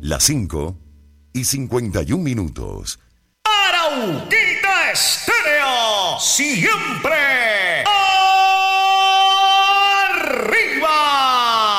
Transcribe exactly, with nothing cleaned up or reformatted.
Las cinco y cincuenta y un minutos. Arauquita Estéreo, siempre